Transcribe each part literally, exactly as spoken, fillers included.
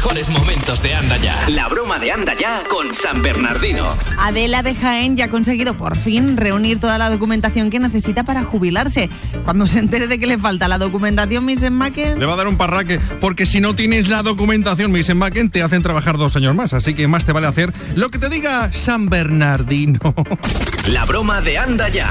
mejores momentos de Anda Ya. La broma de Anda Ya con San Bernardino. Adela de Jaén ya ha conseguido por fin reunir toda la documentación que necesita para jubilarse. Cuando se entere de que le falta la documentación, miss Macken... Le va a dar un parraque, porque si no tienes la documentación, miss Macken, te hacen trabajar dos años más. Así que más te vale hacer lo que te diga San Bernardino. La broma de Anda Ya.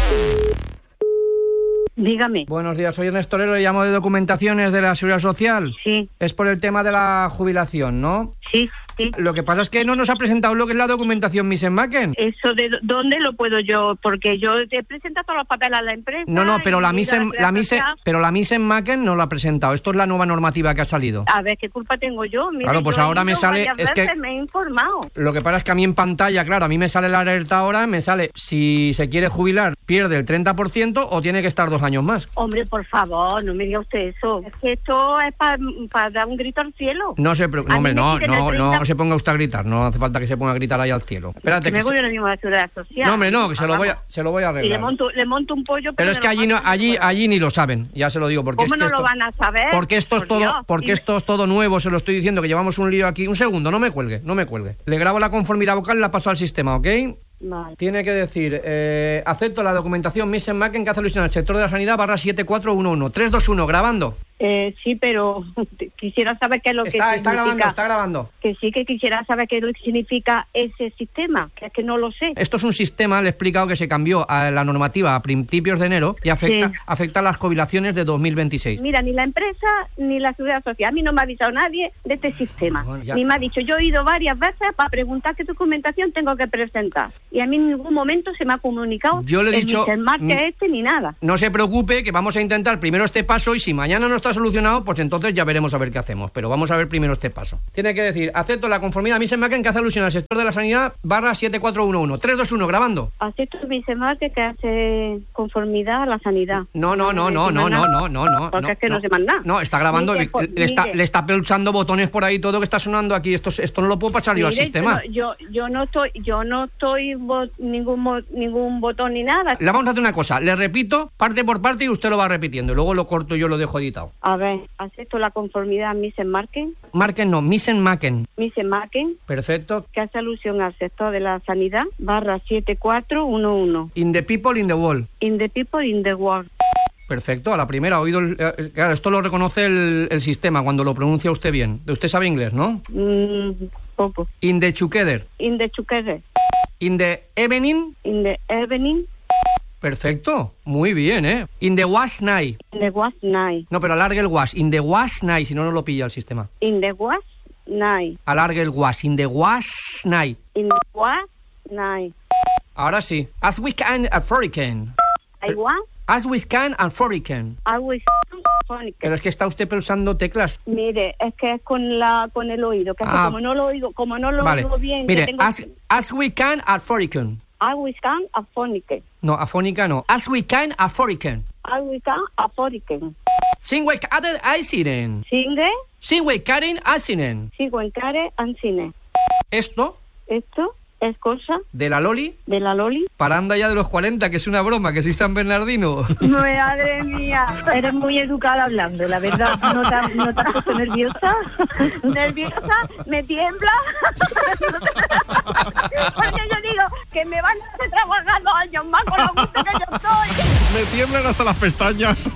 Dígame. Buenos días, soy Ernesto Torero, le llamo de documentaciones de la Seguridad Social. Sí. Es por el tema de la jubilación, ¿no? Sí, sí. Lo que pasa es que no nos ha presentado lo que es la documentación miss Macken. ¿Eso de dónde lo puedo yo? Porque yo te presento todos los papeles a la empresa. No, no, pero la miss la miss pero la miss Macken no lo ha presentado. Esto es la nueva normativa que ha salido. A ver, ¿qué culpa tengo yo? Mire, claro, pues yo ahora me sale... Es que me he informado. Lo que pasa es que a mí en pantalla, claro, a mí me sale la alerta ahora, me sale si se quiere jubilar, pierde el treinta por ciento o tiene que estar dos años más. Hombre, por favor, no me diga usted eso. Es que esto es para pa dar un grito al cielo. No se preocupe, no, hombre, no, no, no se ponga usted a gritar, no hace falta que se ponga a gritar ahí al cielo. Espérate. Que que me voy se... ahora mismo a la Seguridad Social. No, hombre, no, que se lo voy a, se lo voy a arreglar. Y le monto, le monto un pollo. Pero, pero es que allí no, allí, allí ni lo saben, ya se lo digo. Porque ¿Cómo es que no esto, lo van a saber? Porque esto es por todo, Dios, porque esto es todo nuevo, se lo estoy diciendo, que llevamos un lío aquí. Un segundo, no me cuelgue, no me cuelgue. Le grabo la conformidad vocal y la paso al sistema, ¿ok? Vale. Tiene que decir, eh, acepto la documentación miss Macken que hace alusión al sector de la sanidad barra siete cuatro uno uno. tres dos uno, grabando. Eh, sí, pero quisiera saber qué es lo está, que está significa. grabando, está grabando. Que sí, que quisiera saber qué es lo que significa ese sistema, que es que no lo sé. Esto es un sistema, le he explicado, que se cambió a la normativa a principios de enero y afecta, sí. afecta a las jubilaciones de dos mil veintiséis. Mira, ni la empresa ni la Seguridad Social, a mí no me ha avisado nadie de este sistema. Bueno, ya... Ni me ha dicho, yo he ido varias veces para preguntar qué documentación tengo que presentar. Y a mí en ningún momento se me ha comunicado yo le he dicho, el marque este ni nada. No se preocupe, que vamos a intentar primero este paso y si mañana no está solucionado, pues entonces ya veremos a ver qué hacemos. Pero vamos a ver primero este paso. Tiene que decir, acepto la conformidad miss Macken que hace alusión al sector de la sanidad barra siete cuatro uno uno. tres dos uno, grabando. Acepto miss Macken que hace conformidad a la sanidad. No, no, no, no, no, no, no, no, no. Porque no, es que no, no sé más nada. No, está grabando, Mire, le, por, le, está, le está pulsando botones por ahí, todo que está sonando aquí. Esto, esto no lo puedo pasar mire, yo al sistema. Yo, yo, yo no estoy, yo no estoy bo, ningún, bo, ningún botón ni nada. Le vamos a hacer una cosa, le repito parte por parte y usted lo va repitiendo. Luego lo corto y yo lo dejo editado. A ver, acepto la conformidad miss Macken. Macken no, miss Macken. miss Macken. Perfecto. Que hace alusión al sector de la sanidad, barra siete cuatro uno uno. In the people, in the world. In the people, in the world. Perfecto, a la primera, oído el, eh, claro, esto lo reconoce el, el sistema cuando lo pronuncia usted bien. Usted sabe inglés, ¿no? Mm, poco. In the together. In the together. In the evening. In the evening. Perfecto, muy bien, ¿eh? In the was night. In the was night. No, pero alargue el was. In the was night, si no, no lo pilla el sistema. In the was night. Alargue el was. In the was night. In the was night. Ahora sí. As we can and hurricane. I want. As we can and hurricane. I will. Pero es que está usted pulsando teclas. Mire, es que es con la con el oído, que ah, como no lo oigo, como no lo vale. oigo bien. Mire, tengo... as, as we can and hurricane. I will can afónica. No, afónica no. As we can and hurricane. I will can afónica. Sin we caden aisinen. Singe. Sin we caden aisinen. Sin we caden aisinen. Esto. Esto. Es cosa de la Loli. De la Loli. Para Anda Ya de los cuarenta, que es una broma, que soy San Bernardino. Madre mía, eres muy educada hablando, la verdad. ¿No te, no te has puesto nerviosa? ¿Nerviosa? ¿Me tiembla? Porque yo digo que me van a hacer trabajar dos años más con lo gusto que yo estoy. Me tiemblan hasta las pestañas.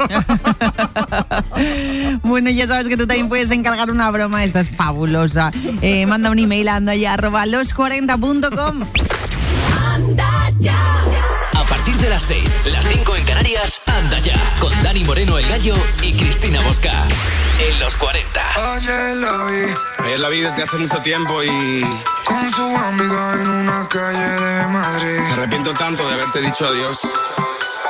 Bueno, ya sabes que tú también puedes encargar una broma. Esta es fabulosa. Eh, manda un email a andaya arroba los cuarenta punto com. Anda Ya. A partir de las seis, las cinco en Canarias, Anda Ya, con Dani Moreno el Gallo y Cristina Bosca. En los cuarenta. Ayer la vi. Ayer la vi desde hace mucho tiempo y... con su amiga en una calle de Madrid. Me arrepiento tanto de haberte dicho adiós.